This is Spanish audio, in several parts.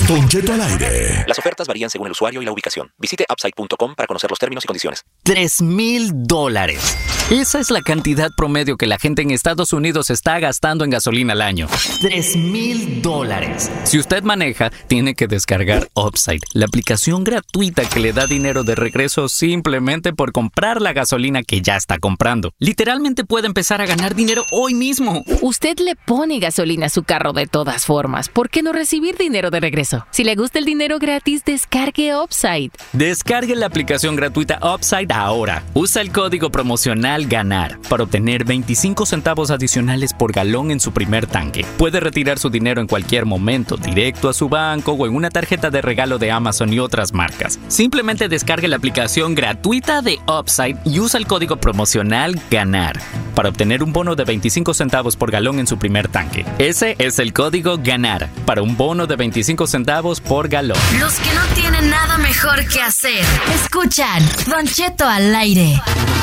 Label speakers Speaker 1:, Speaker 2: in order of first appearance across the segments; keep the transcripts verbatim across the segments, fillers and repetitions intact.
Speaker 1: Don Cheto al aire.
Speaker 2: Las ofertas varían según el usuario y la ubicación. Visite upside punto com para conocer los términos y condiciones.
Speaker 3: Tres mil dólares. Esa es la cantidad promedio que la gente en Estados Unidos está gastando en gasolina al año. Tres mil dólares. Si usted maneja, tiene que descargar Upside, la aplicación gratuita que le da dinero de regreso simplemente por comprar la gasolina que ya está comprando. Literalmente puede empezar a ganar dinero hoy mismo.
Speaker 4: Usted le pone gasolina a su carro de todas formas. ¿Por qué no recibir dinero de regreso? Si le gusta el dinero gratis, descargue Upside.
Speaker 3: Descargue la aplicación gratuita Upside ahora. Usa el código promocional GANAR para obtener veinticinco centavos adicionales por galón en su primer tanque. Puede retirar su dinero en cualquier momento, directo a su banco o en una tarjeta de regalo de Amazon y otras marcas. Simplemente descargue la aplicación gratuita de Upside y usa el código promocional GANAR para obtener un bono de veinticinco centavos por galón en su primer tanque. Ese es el código GANAR para un bono de veinticinco centavos por galón.
Speaker 5: Los que no tienen nada mejor que hacer, escuchan Don Cheto al aire.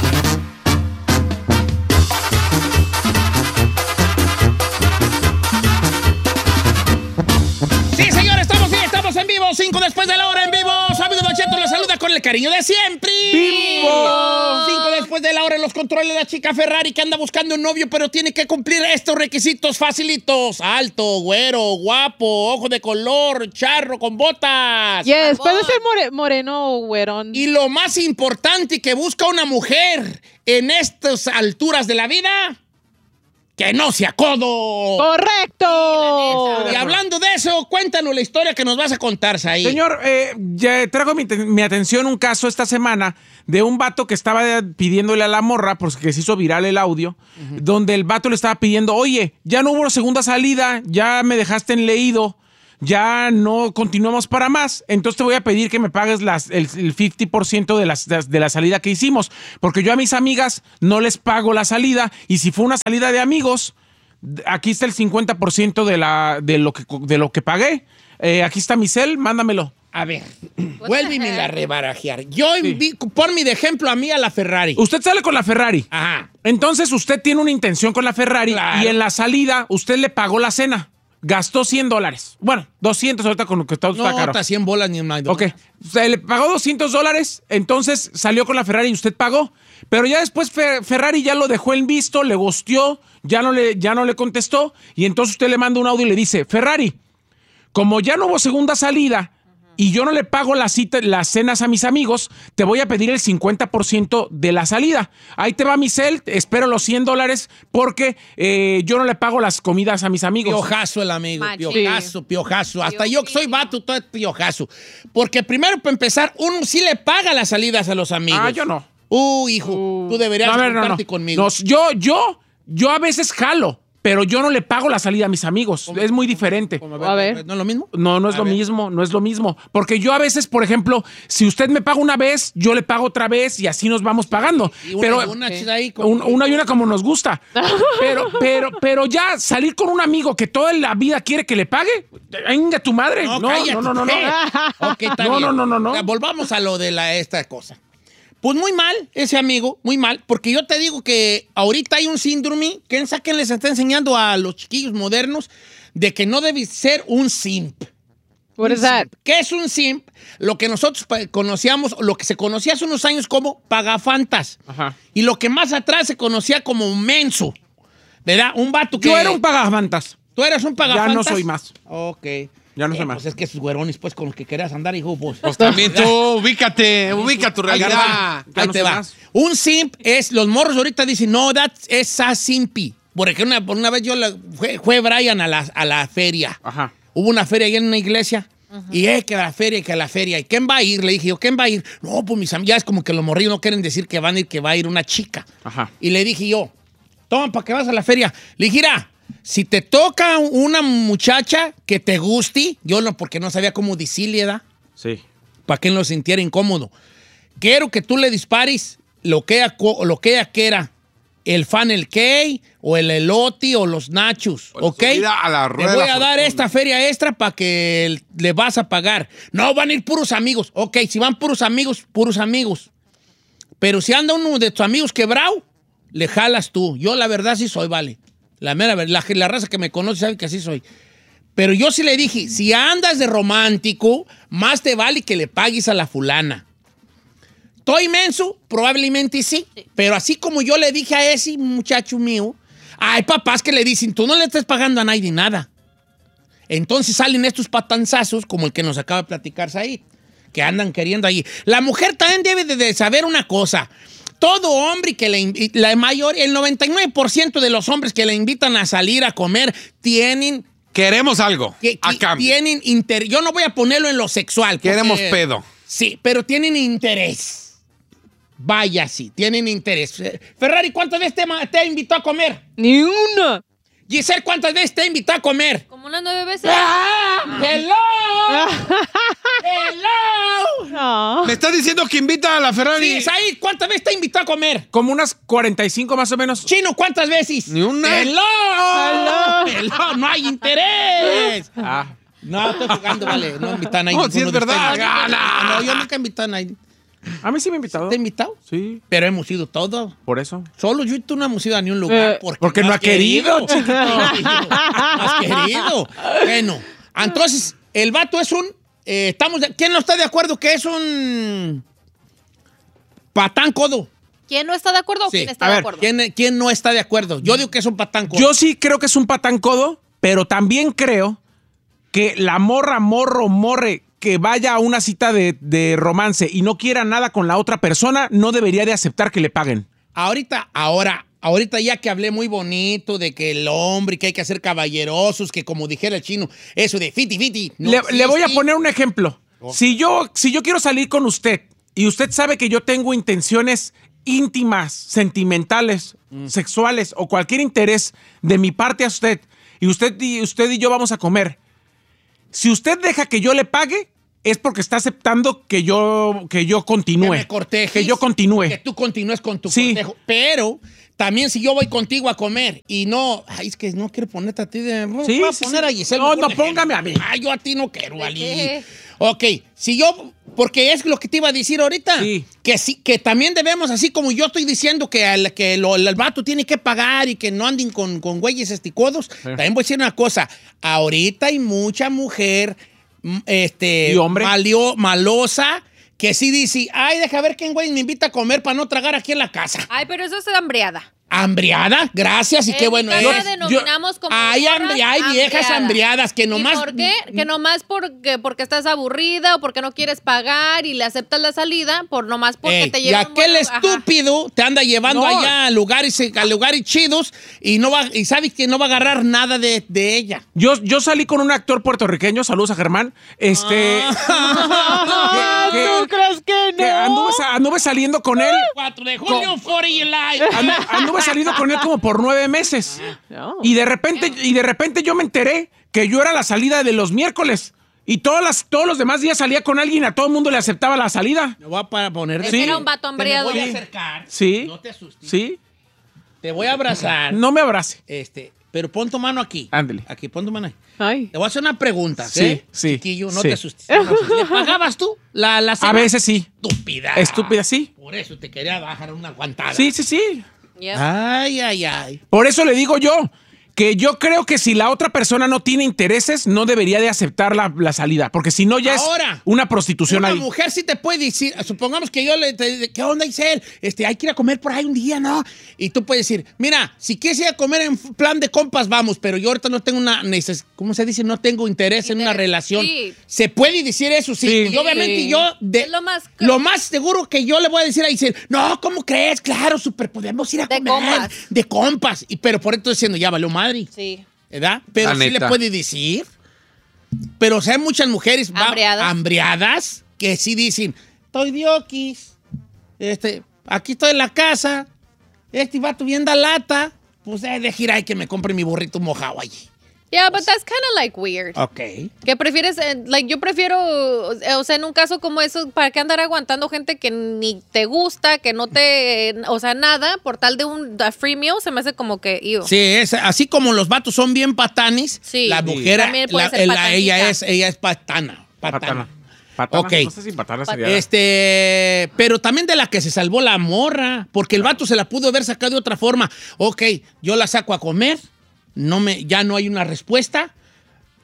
Speaker 6: Sí, señores, estamos bien, estamos en vivo. Cinco después de la hora en vivo. Su amigo Don Cheto la saluda con el cariño de siempre. ¡Vivo! Cinco después de la hora en los controles de la chica Ferrari que anda buscando un novio, pero tiene que cumplir estos requisitos facilitos. Alto, güero, guapo, ojo de color, charro, con botas.
Speaker 7: Yes, puede ser more, moreno o güerón.
Speaker 6: Y lo más importante que busca una mujer en estas alturas de la vida... ¡que no sea codo!
Speaker 7: ¡Correcto!
Speaker 6: Y hablando de eso, cuéntanos la historia que nos vas a contar, ahí.
Speaker 8: Señor, eh, ya traigo mi, mi atención un caso esta semana de un vato que estaba pidiéndole a la morra, porque se hizo viral el audio, uh-huh. donde el vato le estaba pidiendo, oye, ya no hubo segunda salida, ya me dejaste en leído, ya no continuamos para más, entonces te voy a pedir que me pagues las, el, el cincuenta por ciento de, las, de la salida que hicimos, porque yo a mis amigas no les pago la salida, y si fue una salida de amigos, aquí está el cincuenta por ciento de, la, de, lo, que, de lo que pagué, eh, aquí está mi cel, mándamelo.
Speaker 6: A ver, vuélveme a rebarajear. Yo, sí. vi, ponme de ejemplo a mí a la Ferrari.
Speaker 8: Usted sale con la Ferrari.
Speaker 6: Ajá.
Speaker 8: Entonces usted tiene una intención con la Ferrari, claro. Y en la salida usted le pagó la cena. Gastó cien dólares. Bueno, doscientos ahorita con lo que está, está
Speaker 6: no,
Speaker 8: caro.
Speaker 6: No, está cien bolas ni un nada.
Speaker 8: Ok. Se le pagó doscientos dólares, entonces salió con la Ferrari y usted pagó. Pero ya después Fer- Ferrari ya lo dejó en visto, le gosteó, ya no le, ya no le contestó. Y entonces usted le manda un audio y le dice, Ferrari, como ya no hubo segunda salida y yo no le pago las, cita, las cenas a mis amigos, te voy a pedir el cincuenta por ciento de la salida. Ahí te va mi cel, espero los cien dólares porque eh, yo no le pago las comidas a mis amigos.
Speaker 6: Piojazo el amigo, Machi. piojazo, piojazo. Hasta yo que soy vato, todo es piojazo. Porque primero, para empezar, uno sí le paga las salidas a los amigos.
Speaker 8: Ah, yo no.
Speaker 6: Uh, hijo, uh, tú deberías
Speaker 8: no,
Speaker 6: juntarte
Speaker 8: no, no.
Speaker 6: conmigo.
Speaker 8: No, yo, yo, yo a veces jalo. Pero yo no le pago la salida a mis amigos. Es muy diferente.
Speaker 7: A ver.
Speaker 6: ¿No es lo mismo?
Speaker 8: No, no es a lo ver. mismo. No es lo mismo. Porque yo a veces, por ejemplo, si usted me paga una vez, yo le pago otra vez y así nos vamos pagando.
Speaker 6: Y una,
Speaker 8: pero
Speaker 6: una,
Speaker 8: okay.
Speaker 6: ahí como...
Speaker 8: un, una y una como nos gusta. pero, pero, pero ya salir con un amigo que toda la vida quiere que le pague, venga tu madre. No, no, no, no, no, no.
Speaker 6: Okay, está
Speaker 8: no,
Speaker 6: bien.
Speaker 8: no, no, no, no.
Speaker 6: Ya, volvamos a lo de la, esta cosa. Pues muy mal, ese amigo, muy mal, porque yo te digo que ahorita hay un síndrome que en Saquen les está enseñando a los chiquillos modernos de que no debe ser un simp.
Speaker 7: What is that?
Speaker 6: ¿Qué es un simp? Lo que nosotros conocíamos, lo que se conocía hace unos años como pagafantas. Ajá. Y lo que más atrás se conocía como menso. ¿Verdad? Un vato que...
Speaker 8: Yo era un pagafantas.
Speaker 6: ¿Tú eras un pagafantas?
Speaker 8: Ya no soy más.
Speaker 6: Ok.
Speaker 8: Ya no sé
Speaker 6: eh,
Speaker 8: más.
Speaker 6: Pues es que esos güerones, pues, con los que querías andar, hijo, pues.
Speaker 9: Pues también tú, ubícate, ubica tu realidad.
Speaker 6: Ahí te va. Un simp es, los morros ahorita dicen, no, that es a simpi. Porque una, una vez yo, la, fue, fue Brian a la, a la feria.
Speaker 8: Ajá.
Speaker 6: Hubo una feria ahí en una iglesia. Ajá. Y eh, que la feria, que la feria. ¿Y quién va a ir? Le dije yo, ¿quién va a ir? No, pues mis amigos, ya es como que los morrillos no quieren decir que van a ir, que va a ir una chica.
Speaker 8: Ajá.
Speaker 6: Y le dije yo, toma, para que vas a la feria. Le dije, mira, si te toca una muchacha que te guste, yo no, porque no sabía cómo decirle, ¿da?
Speaker 8: Sí.
Speaker 6: Para que no lo sintiera incómodo. Quiero que tú le dispares lo que ella, lo que ella quiera. El Funnel Cake, o el elote, o los nachos, bueno, ¿ok?
Speaker 9: A la rueda,
Speaker 6: te voy a dar esta feria extra para que le vas a pagar. No, van a ir puros amigos. Ok, si van puros amigos, puros amigos. Pero si anda uno de tus amigos quebrado, le jalas tú. Yo la verdad sí soy, vale. La mera verdad, la, la raza que me conoce sabe que así soy. Pero yo sí le dije, si andas de romántico, más te vale que le pagues a la fulana. ¿Estoy menso? Probablemente sí, sí. Pero así como yo le dije a ese muchacho mío, hay papás que le dicen, tú no le estás pagando a nadie nada. Entonces salen estos patanzazos como el que nos acaba de platicar Said, que andan queriendo ahí. La mujer también debe de saber una cosa. Todo hombre que le la mayor, el noventa y nueve por ciento de los hombres que le invitan a salir a comer tienen...
Speaker 9: Queremos algo
Speaker 6: que,
Speaker 9: a
Speaker 6: que
Speaker 9: cambio.
Speaker 6: Tienen interés. Yo no voy a ponerlo en lo sexual. Porque,
Speaker 9: Queremos pedo.
Speaker 6: Sí, pero tienen interés. Vaya, sí, tienen interés. Ferrari, ¿cuántas veces te, te invitó a comer?
Speaker 7: Ni una.
Speaker 6: Giselle, ¿cuántas veces te invitó a comer?
Speaker 4: Como unas nueve veces.
Speaker 6: ¡Ah! ¡Hello! ¡Hello!
Speaker 7: No.
Speaker 9: ¿Me estás diciendo que invita a la Ferrari?
Speaker 6: Sí, Said, ¿cuántas veces te invitó a comer?
Speaker 8: Como unas cuarenta y cinco más o menos.
Speaker 6: Chino, ¿cuántas veces?
Speaker 9: Ni una.
Speaker 6: ¡Hello!
Speaker 7: Hello.
Speaker 6: ¡Hello! ¡No hay interés!
Speaker 8: Ah.
Speaker 6: No, estoy jugando, vale. No invitan a nadie.
Speaker 9: No, si es verdad,
Speaker 6: gana. No, yo nunca he invitado a nadie.
Speaker 8: A mí sí me ha invitado.
Speaker 6: ¿Te he invitado?
Speaker 8: Sí,
Speaker 6: Pero hemos ido todos.
Speaker 8: por eso.
Speaker 6: Solo yo y tú no hemos ido a ni un lugar.
Speaker 7: Eh,
Speaker 6: porque
Speaker 8: porque no ha querido, chiquito.
Speaker 6: No has querido. Bueno, entonces, el vato es un... eh, estamos de- ¿Quién no está de acuerdo que es un... patán codo?
Speaker 4: ¿Quién no está de acuerdo o
Speaker 6: Sí.
Speaker 4: quién está
Speaker 8: A
Speaker 4: de
Speaker 8: ver,
Speaker 4: acuerdo?
Speaker 6: ¿Quién, quién no está de acuerdo? Yo digo que es un patán codo.
Speaker 8: Yo sí creo que es un patán codo, pero también creo que la morra, morro, morre que vaya a una cita de, de romance y no quiera nada con la otra persona, no debería de aceptar que le paguen.
Speaker 6: Ahorita, ahora, ahorita ya que hablé muy bonito de que el hombre, que hay que ser caballerosos, que como dijera el chino, eso de fiti fiti. no
Speaker 8: le, le voy a
Speaker 6: existe.
Speaker 8: poner un ejemplo. Si yo, si yo quiero salir con usted y usted sabe que yo tengo intenciones íntimas, sentimentales, sexuales o cualquier interés de mi parte a usted y usted y usted y yo vamos a comer, si usted deja que yo le pague, es porque está aceptando que yo, que yo continúe.
Speaker 6: Que me cortejes.
Speaker 8: Que yo continúe.
Speaker 6: Que tú continúes con tu
Speaker 8: Sí.
Speaker 6: cortejo. Pero también si yo voy contigo a comer y no... Ay, es que no quiero ponerte a ti de...
Speaker 8: Sí,
Speaker 6: voy a
Speaker 8: sí,
Speaker 6: poner
Speaker 8: sí.
Speaker 6: a Giselle.
Speaker 8: No,
Speaker 6: mejor
Speaker 8: no,
Speaker 6: de ejemplo.
Speaker 8: póngame a mí.
Speaker 6: Ay, yo a ti no quiero,
Speaker 4: ¿De
Speaker 6: Ali.
Speaker 4: qué?
Speaker 6: Ok, si yo... Porque es lo que te iba a decir ahorita.
Speaker 8: Sí.
Speaker 6: Que sí, que también debemos, así como yo estoy diciendo que, al, que lo- el vato tiene que pagar y que no anden con, con güeyes esticodos, también voy a decir una cosa. Ahorita hay mucha mujer... Este,
Speaker 8: ¿Y hombre?
Speaker 6: malio- malosa, que sí dice, ay, deja ver quién güey me invita a comer para no tragar aquí en la casa.
Speaker 4: Ay, pero eso es hambriada.
Speaker 6: Hambriada, gracias, y
Speaker 4: En
Speaker 6: qué
Speaker 4: mi
Speaker 6: bueno
Speaker 4: casa
Speaker 6: es.
Speaker 4: denominamos como
Speaker 6: Hay,
Speaker 4: morras
Speaker 6: hambri- hay viejas
Speaker 4: hambriadas.
Speaker 6: hambriadas que nomás...
Speaker 4: ¿Y por qué? Que nomás porque, porque estás aburrida o porque no quieres pagar y le aceptas la salida, por nomás porque
Speaker 6: Ey,
Speaker 4: te
Speaker 6: y
Speaker 4: lleva un
Speaker 6: aquel
Speaker 4: buen- ajá.
Speaker 6: estúpido te anda llevando
Speaker 8: No.
Speaker 6: allá a lugares, a lugares chidos y no va y sabes que no va a agarrar nada de, de ella.
Speaker 8: Yo, yo salí con un actor puertorriqueño, saludos a Germán, este...
Speaker 7: Ah,
Speaker 8: que-
Speaker 7: ¿tú crees que
Speaker 8: que
Speaker 7: no?
Speaker 8: anduve, sa- anduve saliendo con él.
Speaker 6: cuatro de julio, for your life.
Speaker 8: Andu- Anduve saliendo con él como por nueve meses.
Speaker 7: No.
Speaker 8: Y de repente, y de repente yo me enteré que yo era la salida de los miércoles. Y todas las, todos los demás días salía con alguien, a todo el mundo le acertaba la salida.
Speaker 6: Me voy a para poner de
Speaker 4: Ese
Speaker 6: pie.
Speaker 4: era un vato
Speaker 6: Te me
Speaker 4: hambriado.
Speaker 6: voy a
Speaker 4: Sí.
Speaker 6: acercar.
Speaker 8: Sí.
Speaker 6: No te asustes.
Speaker 8: ¿Sí?
Speaker 6: Te voy a abrazar.
Speaker 8: No me abrace.
Speaker 6: Este, pero pon tu mano aquí.
Speaker 8: Ándele.
Speaker 6: Aquí, pon tu mano ahí.
Speaker 7: Ay.
Speaker 6: Te voy a hacer una pregunta,
Speaker 8: Sí,
Speaker 6: ¿eh?
Speaker 8: sí,
Speaker 6: Chiquillo, no
Speaker 8: sí.
Speaker 6: te asustes. No te asustes. ¿Le pagabas tú la, la cena?
Speaker 8: A veces sí.
Speaker 6: Estúpida.
Speaker 8: Estúpida, sí.
Speaker 6: Por eso te quería bajar una aguantada.
Speaker 8: Sí, sí, sí.
Speaker 4: Yep.
Speaker 6: Ay, ay, ay.
Speaker 8: Por eso le digo yo que yo creo que si la otra persona no tiene intereses, no debería de aceptar la, la salida. Porque si no, ya
Speaker 6: Ahora,
Speaker 8: es una prostitución
Speaker 6: Una
Speaker 8: ahí.
Speaker 6: mujer sí te puede decir, supongamos que yo le, te, ¿qué onda, Isel? Este, hay que ir a comer por ahí un día, ¿no? Y tú puedes decir, mira, si quieres ir a comer en plan de compas, vamos, pero yo ahorita no tengo una, neces ¿cómo se dice? No tengo interés en una
Speaker 4: Interés,
Speaker 6: relación.
Speaker 4: sí.
Speaker 6: Se puede decir eso, sí.
Speaker 8: Sí.
Speaker 6: Y obviamente
Speaker 7: Sí.
Speaker 6: yo, de,
Speaker 4: Es lo más-
Speaker 6: lo más seguro que yo le voy a decir a Isel, no, ¿cómo crees? Claro, súper, podemos ir a
Speaker 4: De
Speaker 6: comer.
Speaker 4: compas.
Speaker 6: De compas. Y, pero por esto estoy diciendo, ya valió madre.
Speaker 4: Sí.
Speaker 6: ¿Verdad? Pero
Speaker 9: La
Speaker 6: sí le
Speaker 9: neta.
Speaker 6: puede decir. Pero o sea, hay muchas mujeres va-
Speaker 4: Hambriadas.
Speaker 6: hambriadas que sí dicen, estoy dioquis, este, aquí estoy en la casa, este vato bien da lata, pues eh, de girar que me compre mi burrito mojado allí.
Speaker 4: Yeah, but that's kind of like weird.
Speaker 6: Ok.
Speaker 4: ¿Qué prefieres? eh, Like, yo prefiero, o sea, en un caso como eso, ¿para qué andar aguantando gente que ni te gusta, que no te, eh, o sea, nada, por tal de un a free meal? Se me hace como que, ew.
Speaker 6: Sí, es, así como los vatos son bien patanes,
Speaker 4: Sí.
Speaker 6: la mujer,
Speaker 4: También puede
Speaker 6: la-
Speaker 4: ser
Speaker 6: la-
Speaker 4: patanita.
Speaker 6: ella, es, ella es patana. Patana.
Speaker 8: Patana. Patana.
Speaker 6: Ok.
Speaker 8: No sé si patana sería.
Speaker 6: Este, pero también de la que se salvó la morra, porque el vato se la pudo haber sacado de otra forma. Ok, yo la saco a comer, no me, ya no hay una respuesta.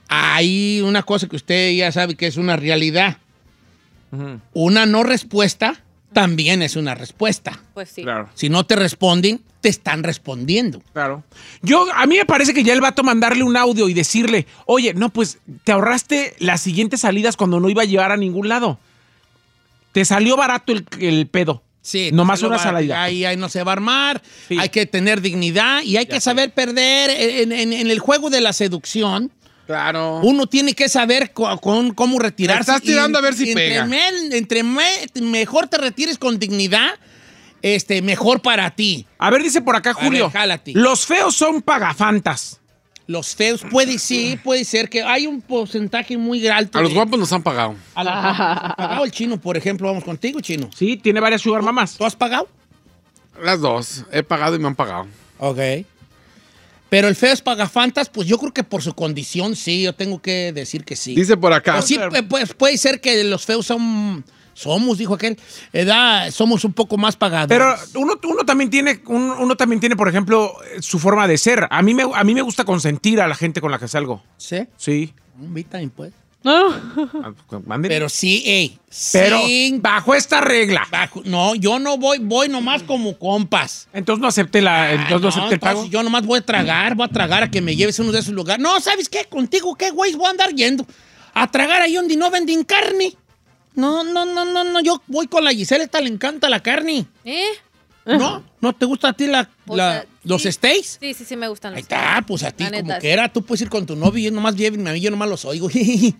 Speaker 6: hay una cosa que usted ya sabe que es una realidad. Uh-huh. Una no respuesta también es una respuesta.
Speaker 4: Pues sí.
Speaker 8: Claro.
Speaker 6: Si no te responden, te están respondiendo.
Speaker 8: Claro. Yo, a mí me parece que ya el vato mandarle un audio y decirle, oye, no, pues te ahorraste las siguientes salidas cuando no iba a llevar a ningún lado. Te salió barato el, el pedo.
Speaker 6: Sí.
Speaker 8: Nomás una salida.
Speaker 6: Ahí, ahí no se va a armar. Sí. Hay que tener dignidad y hay ya que saber sé. perder en, en, en el juego de la seducción.
Speaker 9: Claro.
Speaker 6: Uno tiene que saber con, con, cómo retirarse.
Speaker 9: Me estás tirando
Speaker 6: y,
Speaker 9: a ver si
Speaker 6: entre
Speaker 9: pega.
Speaker 6: Me, entre me, mejor te retires con dignidad, este, mejor para ti.
Speaker 8: A ver, dice por acá Julio.
Speaker 6: Ver,
Speaker 8: los feos son pagafantas.
Speaker 6: Los feos, puede sí, puede ser que hay un porcentaje muy alto.
Speaker 9: A los
Speaker 6: de,
Speaker 9: guapos nos han pagado.
Speaker 6: A los guapos pagado el Chino, por ejemplo. Vamos contigo, Chino.
Speaker 8: Sí, tiene varias sugar mamás.
Speaker 6: ¿Tú has pagado?
Speaker 9: Las dos. He pagado y me han pagado.
Speaker 6: Ok. Pero el feo es pagafantas, pues yo creo que por su condición sí, yo tengo que decir que sí.
Speaker 9: Dice por acá.
Speaker 6: Pero sí, pues puede ser que los feos son, somos, dijo aquel, edad, somos un poco más pagados.
Speaker 8: Pero uno, uno también tiene, uno, uno también tiene, por ejemplo, su forma de ser. A mí me, a mí me gusta consentir a la gente con la que salgo.
Speaker 6: ¿Sí?
Speaker 8: Sí.
Speaker 6: Un vitamin, pues.
Speaker 7: No.
Speaker 6: Pero sí, ey.
Speaker 8: Pero
Speaker 6: sin,
Speaker 8: bajo esta regla.
Speaker 6: Bajo, no, yo no voy, voy nomás como compas.
Speaker 8: Entonces no acepte la, entonces
Speaker 6: ah,
Speaker 8: no acepte
Speaker 6: no,
Speaker 8: el pago.
Speaker 6: Yo nomás voy a tragar, voy a tragar a que me lleves a uno de esos lugares. No, ¿sabes qué? Contigo, ¿qué güey? Voy a andar yendo a tragar ahí donde no venden carne. No, no, no, no, no. Yo voy con la Gisela, esta le encanta la carne.
Speaker 4: ¿Eh?
Speaker 6: ¿No? ¿No te gusta a ti la,
Speaker 4: O
Speaker 6: la,
Speaker 4: sea,
Speaker 6: los
Speaker 4: sí.
Speaker 6: steaks?
Speaker 4: Sí, sí, sí me gustan
Speaker 6: Ahí
Speaker 4: los
Speaker 6: está, pues a ti
Speaker 4: La
Speaker 6: como
Speaker 4: neta,
Speaker 6: quiera. Tú puedes ir con tu novio y yo nomás llévenme a mí, yo nomás los oigo.
Speaker 9: Dice,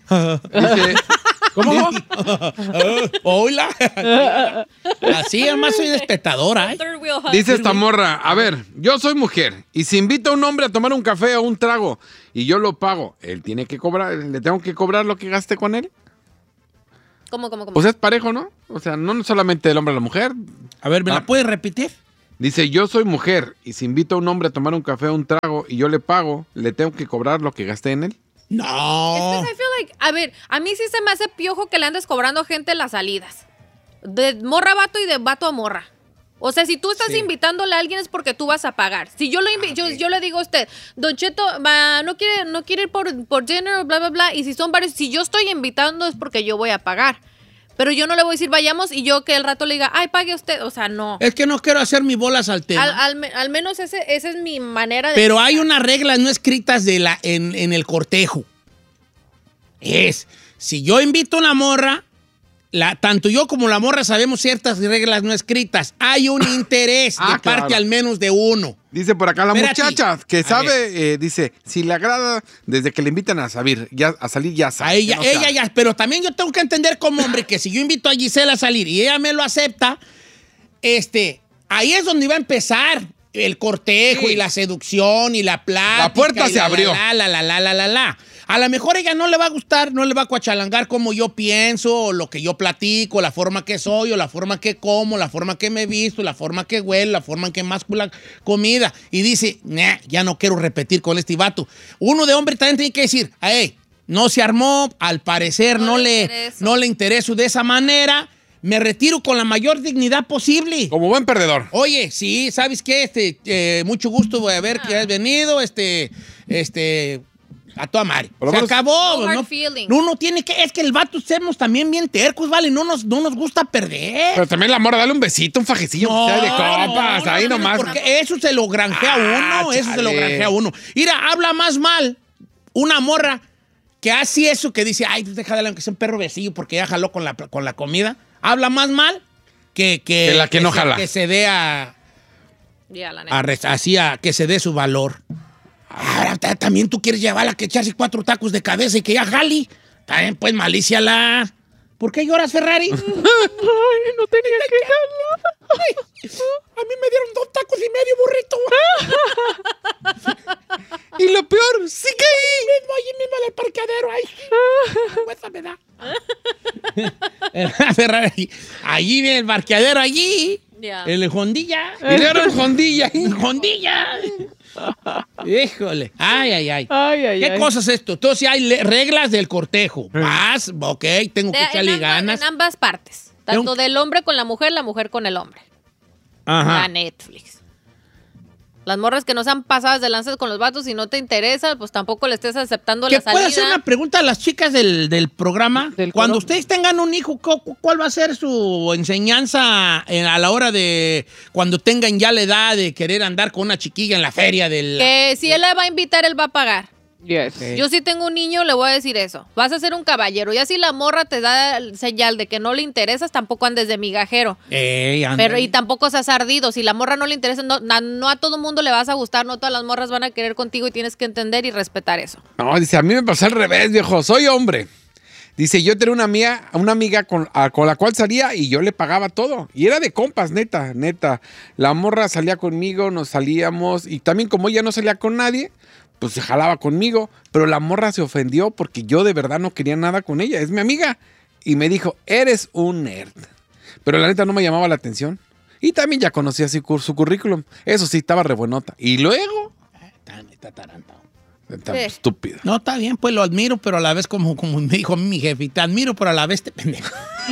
Speaker 8: ¿Cómo?
Speaker 6: Hola. Así, además soy espectadora, ¿eh?
Speaker 4: Third wheel hug.
Speaker 9: dice esta morra, a ver, yo soy mujer y si invito a un hombre a tomar un café o un trago y yo lo pago, él tiene que cobrar, le tengo que cobrar lo que gaste con él.
Speaker 4: ¿Cómo, cómo, cómo?
Speaker 9: Pues es parejo, ¿no? O sea, no solamente el hombre a la mujer.
Speaker 6: A ver, ¿me
Speaker 9: Ah.
Speaker 6: la puedes repetir?
Speaker 9: Dice, yo soy mujer y si invito a un hombre a tomar un café o un trago y yo le pago, ¿le tengo que cobrar lo que gasté en él?
Speaker 6: No.
Speaker 4: Es que I feel like, a ver, a mí sí se me hace piojo que le andes cobrando gente las salidas. De morra a vato y de vato a morra. O sea, si tú estás
Speaker 6: Sí.
Speaker 4: invitándole a alguien es porque tú vas a pagar. Si yo lo invi- yo, yo le digo a usted, Don Cheto, va, no quiere, no quiere ir por, por dinner, bla, bla, bla. Y si son varios, si yo estoy invitando es porque yo voy a pagar. Pero yo no le voy a decir, vayamos, y yo que el rato le diga, ay, pague usted. O sea, no.
Speaker 6: Es que no quiero hacer mi bolas al tema.
Speaker 4: Al, al me- al menos ese, esa es mi manera de...
Speaker 6: Pero hay unas reglas no escritas de la, en, en el cortejo. Es, si yo invito a una morra, la, tanto yo como la morra sabemos ciertas reglas no escritas. Hay un interés
Speaker 9: Ah,
Speaker 6: de parte
Speaker 9: claro.
Speaker 6: al menos de uno.
Speaker 9: Dice por acá la
Speaker 6: Espérate.
Speaker 9: muchacha que
Speaker 6: A
Speaker 9: sabe, eh, dice, si le agrada desde que le invitan a salir, ya, a salir ya sabe.
Speaker 6: A ella,
Speaker 9: que no
Speaker 6: ella
Speaker 9: sabe.
Speaker 6: ya, pero también yo tengo que entender como hombre que si yo invito a Gisela a salir y ella me lo acepta, este, ahí es donde va a empezar el cortejo
Speaker 9: Sí.
Speaker 6: y la seducción y la plática.
Speaker 9: La puerta
Speaker 6: y
Speaker 9: se abrió.
Speaker 6: La, la, la, la, la, la, la. A lo mejor ella no le va a gustar, no le va a cuachalangar como yo pienso, o lo que yo platico, la forma que soy, o la forma que como, la forma que me he visto, la forma que huelo, la forma en que masco la comida. Y dice, nah, ya no quiero repetir con este vato. Uno de hombre también tiene que decir, hey, no se armó, al parecer no,
Speaker 4: No le
Speaker 6: le,
Speaker 4: intereso.
Speaker 6: no le intereso de esa manera, me retiro con la mayor dignidad posible.
Speaker 9: Como buen perdedor.
Speaker 6: Oye, sí, ¿sabes qué? Este, eh, mucho gusto de ver que has venido, este, este, a tu madre.
Speaker 9: Por lo
Speaker 6: Se
Speaker 9: menos-
Speaker 6: acabó.
Speaker 4: No hard
Speaker 6: No,
Speaker 4: feelings.
Speaker 6: no, no tiene que, es que el vato somos también bien tercos, ¿vale? No nos, no nos gusta perder.
Speaker 9: Pero también la morra, dale un besito, un fajecillo,
Speaker 6: No,
Speaker 9: que sea de
Speaker 6: no,
Speaker 9: copas,
Speaker 6: no,
Speaker 9: ahí
Speaker 6: no, no,
Speaker 9: nomás.
Speaker 6: Porque eso se lo granjea
Speaker 9: Ah,
Speaker 6: uno, eso se lo
Speaker 9: chale.
Speaker 6: granjea uno. Mira, habla más mal una morra que hace eso, que dice, ay, deja de aunque sea un perro besillo porque ya jaló con la, con la comida. Habla más mal que, que,
Speaker 9: Que la que no
Speaker 6: se-
Speaker 9: jala.
Speaker 6: que se dé a,
Speaker 4: Ya, la neta.
Speaker 6: a, res- así a que se dé su valor. Ahora ta- también tú quieres llevarla a que echarse cuatro tacos de cabeza y que ya jali. También pues malicia la... ¿Por qué lloras, Ferrari?
Speaker 7: Ay, no tenía que jalar.
Speaker 6: Ay, a mí me dieron dos tacos y medio burrito.
Speaker 9: Y lo peor, sí que
Speaker 6: Ahí mismo, ahí mismo en el parqueadero. Ay, vergüenza me da. Ferrari, allí viene el parqueadero, allí.
Speaker 4: Ya.
Speaker 6: En el Hondilla.
Speaker 9: y le dieron hondilla.
Speaker 6: En Hondilla. Híjole. Ay, ay, ay.
Speaker 7: Ay, ay,
Speaker 6: ¿Qué
Speaker 7: ay.
Speaker 6: cosa es esto? Entonces hay le- reglas del cortejo. Vas, ok, tengo
Speaker 4: De-
Speaker 6: que
Speaker 4: en,
Speaker 6: echarle
Speaker 4: ambas,
Speaker 6: ganas.
Speaker 4: en ambas partes. Tanto
Speaker 6: Tengo-
Speaker 4: del hombre con la mujer, la mujer con el hombre.
Speaker 6: Ajá.
Speaker 4: La Netflix. Las morras que no sean pasadas de lanzas con los vatos, si no te interesa, pues tampoco le estés aceptando
Speaker 6: ¿Que
Speaker 4: la salida.
Speaker 6: puedo hacer una pregunta a las chicas del, del programa?
Speaker 7: Del
Speaker 6: Cuando
Speaker 7: coro.
Speaker 6: ustedes tengan un hijo, ¿cu- ¿cuál va a ser su enseñanza en- a la hora de cuando tengan ya la edad de querer andar con una chiquilla en la feria del...
Speaker 4: Que si él la va a invitar, él va a pagar.
Speaker 7: Yes.
Speaker 4: Yo si tengo un niño, le voy a decir eso. Vas a ser un caballero. Ya si la morra te da el señal de que no le interesas, tampoco andes de migajero.
Speaker 6: Ey, anda.
Speaker 4: Pero y tampoco seas ardido. Si la morra no le interesa, no, na- no a todo mundo le vas a gustar, no todas las morras van a querer contigo y tienes que entender y respetar eso.
Speaker 9: No, dice, a mí me pasó al revés, viejo. Soy hombre. Dice, yo tenía una amiga, una amiga con, a- con la cual salía y yo le pagaba todo. Y era de compas, neta, neta. La morra salía conmigo, nos salíamos. Y también como ella no salía con nadie, pues se jalaba conmigo. Pero la morra se ofendió porque yo de verdad no quería nada con ella. Es mi amiga. Y me dijo, eres un nerd. Pero la neta no me llamaba la atención. Y también ya conocía su, cur- su currículum. Eso sí, estaba re buenota. Y luego...
Speaker 6: Está, está tarantado.
Speaker 9: Está
Speaker 4: Sí.
Speaker 9: estúpido.
Speaker 6: No, está bien, pues lo admiro, pero a la vez, como, como me dijo mi jefe, te admiro, pero a la vez te pendejo.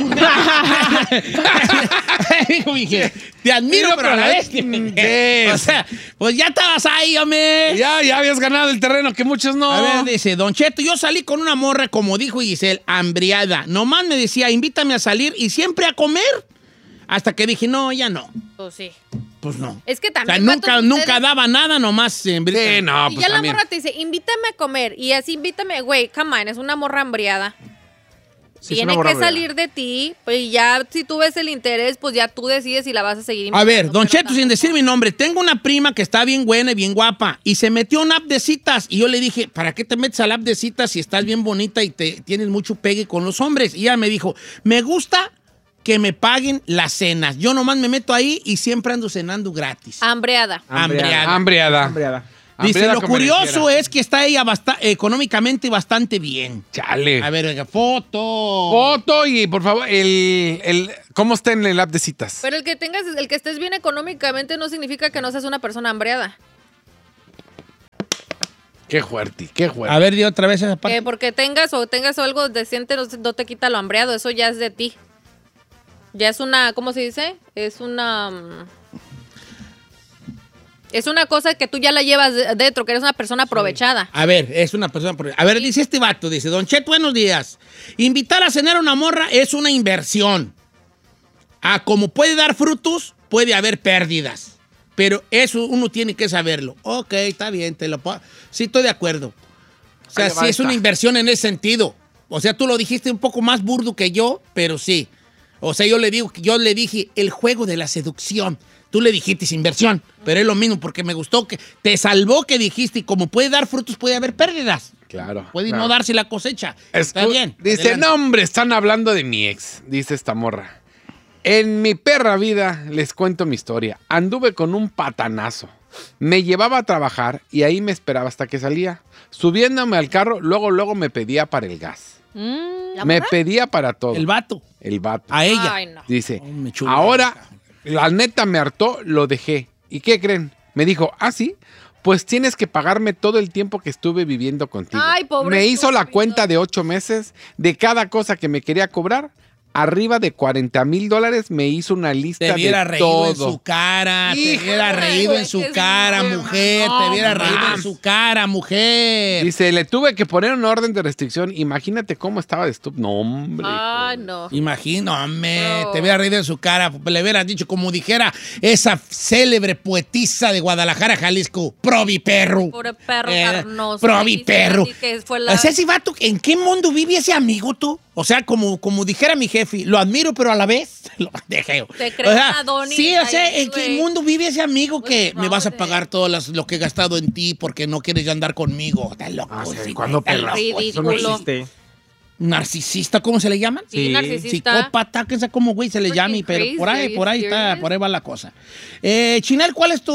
Speaker 6: Dijo mi jefe, te admiro, pero a la vez te pendejo. O sea, pues ya estabas ahí, hombre.
Speaker 9: Ya, ya habías ganado el terreno que muchos no.
Speaker 6: A ver, dice, Don Cheto, yo salí con una morra, como dijo Giselle, hambriada. Nomás me decía, invítame a salir y siempre a comer. Hasta que dije, no, ya no.
Speaker 4: Pues sí.
Speaker 6: Pues no.
Speaker 4: Es que
Speaker 6: O sea,
Speaker 4: también.
Speaker 6: nunca,
Speaker 4: vatos,
Speaker 6: nunca
Speaker 4: ustedes-
Speaker 6: daba nada, nomás. eh,
Speaker 9: Sí, no,
Speaker 4: Y
Speaker 9: pues
Speaker 4: ya la
Speaker 9: también.
Speaker 4: morra te dice, invítame a comer. Y así, invítame, güey, come on, es una morra hambriada.
Speaker 8: Sí, es
Speaker 4: Tiene
Speaker 8: una morra
Speaker 4: que salir de ti, pues y ya si tú ves el interés, pues ya tú decides si la vas a seguir
Speaker 6: A ver,
Speaker 4: invitando,
Speaker 6: Don
Speaker 4: pero
Speaker 6: Cheto,
Speaker 4: tampoco-
Speaker 6: sin decir mi nombre, tengo una prima que está bien buena y bien guapa y se metió a una app de citas y yo le dije, ¿para qué te metes a la app de citas si estás bien bonita y te tienes mucho pegue con los hombres? Y ella me dijo, me gusta que me paguen las cenas. Yo nomás me meto ahí y siempre ando cenando gratis.
Speaker 4: Hambriada.
Speaker 6: Hambriada.
Speaker 9: Hambriada.
Speaker 8: Hambriada.
Speaker 6: Dice,
Speaker 9: Hambriada
Speaker 6: lo
Speaker 9: como
Speaker 6: curioso
Speaker 9: mereciera.
Speaker 6: es que está ella basta- económicamente bastante bien.
Speaker 9: Chale.
Speaker 6: A ver, oiga, foto.
Speaker 9: Foto y, por favor, el, el ¿cómo está en el app de citas?
Speaker 4: Pero el que tengas, el que estés bien económicamente no significa que no seas una persona hambriada.
Speaker 9: Qué fuerte, qué fuerte.
Speaker 6: A ver, di otra vez esa parte.
Speaker 4: Que porque tengas o tengas algo decente no, no te quita lo hambriado, eso ya es de ti. Ya es una, ¿cómo se dice? Es una... mm, Es una cosa que tú ya la llevas de- dentro, que eres una persona aprovechada.
Speaker 6: A ver, es una persona... por- A ver, dice este vato, dice, Don Chet, buenos días. Invitar a cenar a una morra es una inversión. Ah, como puede dar frutos, puede haber pérdidas. Pero eso uno tiene que saberlo. Ok, está bien, te lo puedo... Sí, estoy de acuerdo. O sea,
Speaker 9: Ahí va
Speaker 6: sí es
Speaker 9: esta.
Speaker 6: una inversión en ese sentido. O sea, tú lo dijiste un poco más burdo que yo, pero sí. O sea, yo le digo, yo le dije el juego de la seducción. Tú le dijiste es inversión, pero es lo mismo porque me gustó que te salvó que dijiste y como puede dar frutos puede haber pérdidas.
Speaker 9: Claro.
Speaker 6: Puede
Speaker 9: claro.
Speaker 6: no darse la cosecha. Está
Speaker 9: Escu-
Speaker 6: bien.
Speaker 9: Dice,
Speaker 6: adelante.
Speaker 9: no, hombre, están hablando de mi ex, dice esta morra. En mi perra vida les cuento mi historia. Anduve con un patanazo. Me llevaba a trabajar y ahí me esperaba hasta que salía. Subiéndome al carro, luego, luego me pedía para el gas.
Speaker 4: ¿La
Speaker 9: Me
Speaker 4: morra?
Speaker 9: pedía para todo.
Speaker 6: El vato.
Speaker 9: El vato.
Speaker 6: A ella.
Speaker 4: Ay, no.
Speaker 9: Dice,
Speaker 6: Oh, me chula.
Speaker 9: ahora, la neta me hartó, lo dejé. ¿Y qué creen? Me dijo, ¿ah, sí? Pues tienes que pagarme todo el tiempo que estuve viviendo contigo.
Speaker 4: Ay, pobre
Speaker 9: me hizo la
Speaker 4: estúpido.
Speaker 9: cuenta de ocho meses de cada cosa que me quería cobrar. Arriba de cuarenta mil dólares me hizo una lista
Speaker 6: Te hubiera
Speaker 9: de
Speaker 6: reído
Speaker 9: todo.
Speaker 6: en su cara, te
Speaker 9: Hijo
Speaker 6: hubiera
Speaker 4: de
Speaker 6: reído en
Speaker 4: güey,
Speaker 6: su
Speaker 4: que
Speaker 6: cara,
Speaker 4: sí,
Speaker 6: mujer,
Speaker 9: no,
Speaker 6: te hubiera reído en
Speaker 9: mames.
Speaker 6: su cara, mujer.
Speaker 9: Dice, le tuve que poner una orden de restricción. Imagínate cómo estaba de estúpido. No, hombre.
Speaker 4: Ay, no.
Speaker 6: Imagino, hombre,
Speaker 4: No.
Speaker 6: te hubiera reído en su cara, le hubieras dicho como dijera esa célebre poetisa de Guadalajara, Jalisco, Provi Perro.
Speaker 4: Pobre perro
Speaker 6: Eh,
Speaker 4: carnoso.
Speaker 6: Provi
Speaker 4: Dice
Speaker 6: Perro.
Speaker 4: así que fue la-
Speaker 6: O sea, ese vato, ¿en qué mundo vive ese amigo tú? O sea, como, como dijera mi jefe, lo admiro, pero a la vez lo dejeo.
Speaker 4: Te crees
Speaker 6: O sea,
Speaker 4: Adonis
Speaker 6: sí, o sea,
Speaker 4: ahí,
Speaker 6: ¿en qué
Speaker 4: güey.
Speaker 6: mundo vive ese amigo que
Speaker 4: What's
Speaker 6: me
Speaker 4: wrong
Speaker 6: vas a
Speaker 4: with
Speaker 6: pagar
Speaker 4: it?
Speaker 6: todo las- lo que he gastado en ti porque no quieres ya andar conmigo? Está loco.
Speaker 8: Ah, sí,
Speaker 6: sí,
Speaker 8: ¿cuándo,
Speaker 6: está
Speaker 8: perra?
Speaker 6: loco.
Speaker 8: Eso no
Speaker 4: Ridículo.
Speaker 8: existe.
Speaker 6: Narcisista, ¿cómo se le llaman?
Speaker 4: Sí,
Speaker 8: Sí.
Speaker 4: narcisista.
Speaker 6: Psicópata, que sé cómo, güey, se le
Speaker 4: Freaking
Speaker 6: llame, pero
Speaker 4: crazy,
Speaker 6: por ahí,
Speaker 4: are you
Speaker 6: por ahí está,
Speaker 4: serious?
Speaker 6: por ahí va la cosa. Eh, Chinel, ¿cuál es tu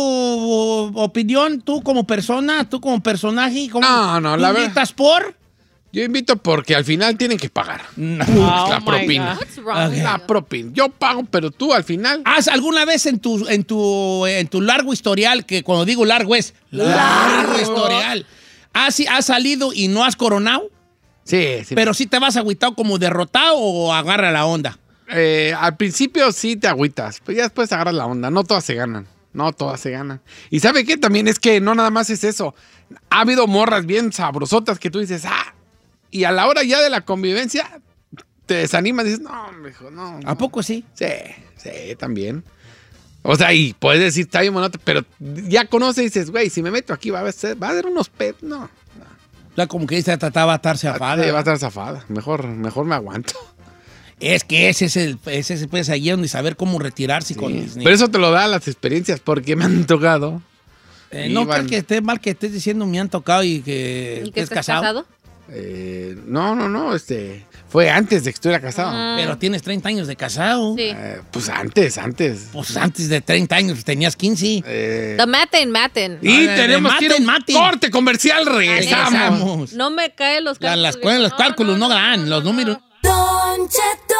Speaker 6: opinión? Tú como persona, tú como personaje, ¿cómo
Speaker 9: No, no,
Speaker 6: tú
Speaker 9: la verdad-
Speaker 6: invitas por?
Speaker 9: Yo invito porque al final tienen que pagar.
Speaker 7: Oh,
Speaker 9: la
Speaker 7: my
Speaker 9: propina.
Speaker 7: God.
Speaker 4: What's wrong with
Speaker 9: La
Speaker 4: you?
Speaker 9: propina. Yo pago, pero tú al final.
Speaker 6: ¿Has alguna vez en tu, en tu, en tu largo historial, que cuando digo largo es largo historial, has, has salido y no has coronado?
Speaker 9: Sí, sí.
Speaker 6: Pero sí te vas agüitado como derrotado o agarra la onda.
Speaker 9: Eh, al principio sí te agüitas, pero ya después agarras la onda. No todas se ganan. No todas se ganan. Y ¿sabe qué? También es que no nada más es eso. Ha habido morras bien sabrosotas que tú dices, ah, y a la hora ya de la convivencia te desanimas y dices, no, mejor no, no.
Speaker 6: ¿A poco sí?
Speaker 9: Sí, sí, también. O sea, y puedes decir, está bien monota, pero ya conoces y dices, güey, si me meto aquí va a haber, va a haber unos pet, no. no.
Speaker 6: O sea, como que esta trataba de estar zafada.
Speaker 9: Sí, va a estar zafada. Mejor, mejor me aguanto.
Speaker 6: Es que ese es el, ese es pues ahí donde saber cómo retirarse
Speaker 9: Sí.
Speaker 6: con Disney.
Speaker 9: Pero eso te lo da las experiencias, porque me han tocado.
Speaker 6: Eh, no
Speaker 9: Iban-
Speaker 6: creo que esté mal que estés diciendo me han tocado y que,
Speaker 4: ¿Y que
Speaker 6: estés
Speaker 4: estás casado?
Speaker 9: Eh, no, no, no, este, fue antes de que estuviera casado.
Speaker 4: Ah.
Speaker 6: Pero tienes treinta años de casado.
Speaker 4: Sí.
Speaker 9: Eh, pues antes, antes.
Speaker 6: Pues antes de treinta años pues, tenías quince.
Speaker 9: Eh,
Speaker 4: The maten, maten.
Speaker 9: y
Speaker 6: No,
Speaker 9: tenemos
Speaker 6: de
Speaker 9: que ir a un
Speaker 6: maten, maten.
Speaker 9: corte comercial, regresamos.
Speaker 6: Regresamos.
Speaker 4: No me caen los
Speaker 6: La-
Speaker 4: cálculos.
Speaker 6: las, cuentas, los cálculos no dan, los números.
Speaker 5: Don Cheto.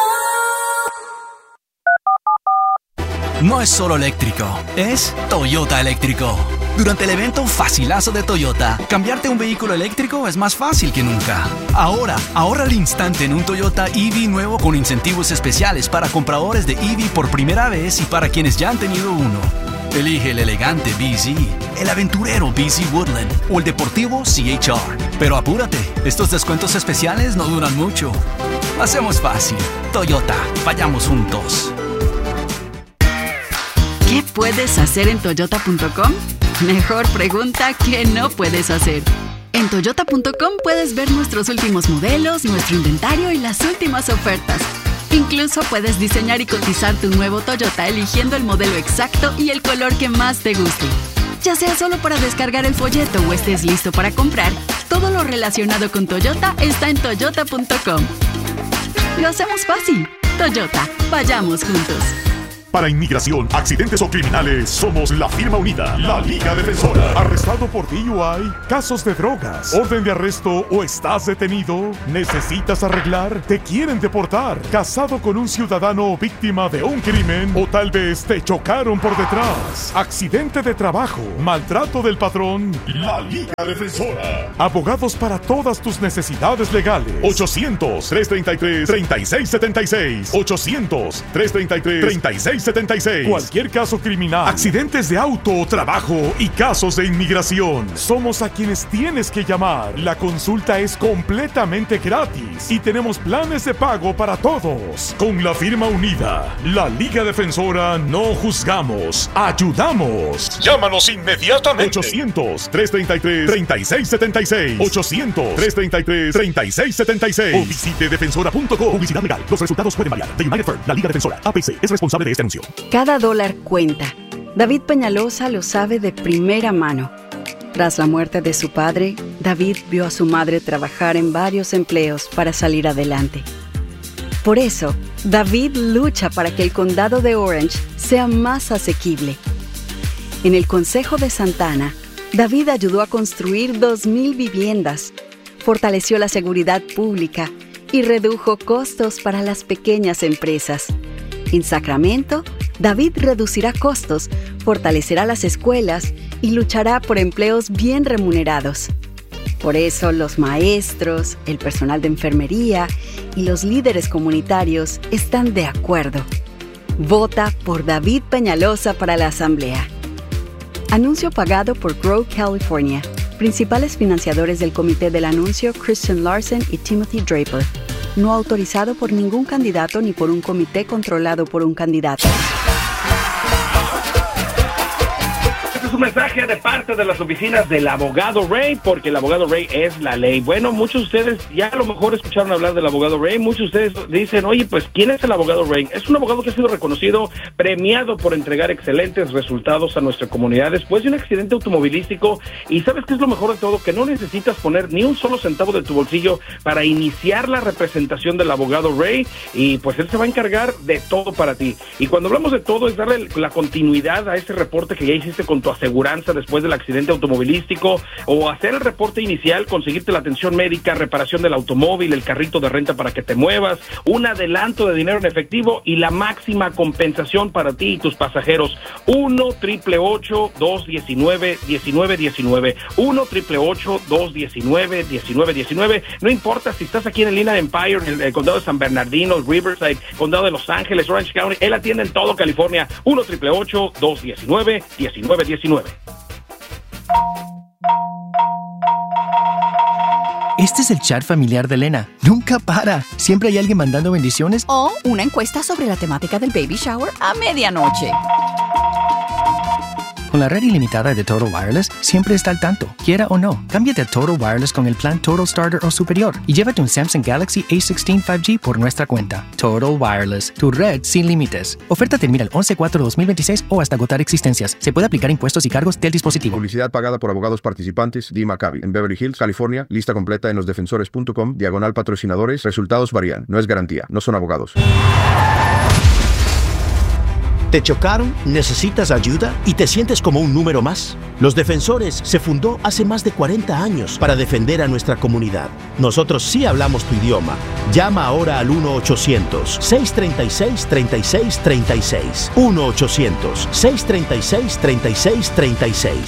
Speaker 1: No es solo eléctrico, es Toyota eléctrico. Durante el evento Facilazo de Toyota, cambiarte a un vehículo eléctrico es más fácil que nunca. Ahora, ahorra al instante en un Toyota E V nuevo con incentivos especiales para compradores de E V por primera vez y para quienes ya han tenido uno. Elige el elegante B Z, el aventurero B Z Woodland o el deportivo C H R. Pero apúrate, estos descuentos especiales no duran mucho. Hacemos fácil. Toyota, vayamos juntos.
Speaker 10: ¿Qué puedes hacer en toyota punto com? Mejor pregunta que no puedes hacer. En toyota punto com puedes ver nuestros últimos modelos, nuestro inventario y las últimas ofertas. Incluso puedes diseñar y cotizar tu nuevo Toyota eligiendo el modelo exacto y el color que más te guste. Ya sea solo para descargar el folleto o estés listo para comprar, todo lo relacionado con Toyota está en toyota punto com. Lo hacemos fácil. Toyota, vayamos juntos.
Speaker 11: Para inmigración, accidentes o criminales, somos la firma unida, la Liga Defensora. ¿Arrestado por D U I? ¿Casos de drogas? ¿Orden de arresto o estás detenido? ¿Necesitas arreglar? ¿Te quieren deportar? ¿Casado con un ciudadano o víctima de un crimen? ¿O tal vez te chocaron por detrás? ¿Accidente de trabajo? ¿Maltrato del patrón? La Liga Defensora. Abogados para todas tus necesidades legales. ochocientos, trescientos treinta y tres, treinta y seis setenta y seis. ochocientos, trescientos treinta y tres, treinta y seis setenta y seis. Cualquier caso criminal, accidentes de auto o trabajo y casos de inmigración. Somos a quienes tienes que llamar. La consulta es completamente gratis y tenemos planes de pago para todos. Con la firma unida, la Liga Defensora, no juzgamos, ayudamos. Llámanos inmediatamente. ochocientos, trescientos treinta y tres, treinta y seis setenta y seis. ochocientos, trescientos treinta y tres, treinta y seis setenta y seis. O visite defensora punto com. Publicidad legal. Los resultados pueden variar. The United Firm, la Liga Defensora, A P C, es responsable de este anuncio.
Speaker 10: Cada dólar cuenta. David Peñalosa lo sabe de primera mano. Tras la muerte de su padre, David vio a su madre trabajar en varios empleos para salir adelante. Por eso, David lucha para que el condado de Orange sea más asequible. En el Consejo de Santana, David ayudó a construir dos mil viviendas, fortaleció la seguridad pública y redujo costos para las pequeñas empresas. En Sacramento, David reducirá costos, fortalecerá las escuelas y luchará por empleos bien remunerados. Por eso los maestros, el personal de enfermería y los líderes comunitarios están de acuerdo. Vota por David Peñalosa para la Asamblea. Anuncio pagado por Grow California. Principales financiadores del comité del anuncio Christian Larson y Timothy Draper. No autorizado por ningún candidato ni por un comité controlado por un candidato.
Speaker 12: Este es un mensaje de parte de las oficinas del abogado Ray, porque el abogado Ray es la ley. Bueno, muchos de ustedes ya a lo mejor escucharon hablar del abogado Ray. Muchos de ustedes dicen, oye, pues, ¿quién es el abogado Ray? Es un abogado que ha sido reconocido, premiado por entregar excelentes resultados a nuestra comunidad después de un accidente automovilístico. Y ¿sabes qué es lo mejor de todo? Que no necesitas poner ni un solo centavo de tu bolsillo para iniciar la representación del abogado Ray, y pues él se va a encargar de todo para ti. Y cuando hablamos de todo es darle la continuidad a ese reporte que ya hiciste con tu asegurado aseguranza después del accidente automovilístico, o hacer el reporte inicial, conseguirte la atención médica, reparación del automóvil, el carrito de renta para que te muevas, un adelanto de dinero en efectivo y la máxima compensación para ti y tus pasajeros. uno, triple ocho, dos diecinueve, diecinueve diecinueve. uno, triple ocho, dos diecinueve, diecinueve diecinueve. No importa si estás aquí en el Inland Empire, en el, el condado de San Bernardino, Riverside, condado de Los Ángeles, Orange County, él atiende en todo California. uno, triple ocho, dos diecinueve, diecinueve diecinueve.
Speaker 13: Este es el chat familiar de Elena. Nunca para. Siempre hay alguien mandando bendiciones.
Speaker 14: O una encuesta sobre la temática del baby shower a medianoche.
Speaker 13: Con la red ilimitada de Total Wireless, siempre está al tanto, quiera o no. Cámbiate a Total Wireless con el plan Total Starter o superior y llévate un Samsung Galaxy A dieciséis cinco G por nuestra cuenta. Total Wireless, tu red sin límites. Oferta termina el once cuatro dos mil veintiséis o hasta agotar existencias. Se puede aplicar impuestos y cargos del dispositivo.
Speaker 15: Publicidad pagada por abogados participantes. Dee Maccabi. En Beverly Hills, California. Lista completa en los defensores punto com. Diagonal patrocinadores. Resultados varían. No es garantía. No son abogados.
Speaker 16: ¿Te chocaron? ¿Necesitas ayuda? ¿Y te sientes como un número más? Los Defensores se fundó hace más de cuarenta años para defender a nuestra comunidad. Nosotros sí hablamos tu idioma. Llama ahora al uno ochocientos, seis tres seis, tres seis tres seis. uno ochocientos, seis tres seis, tres seis tres seis.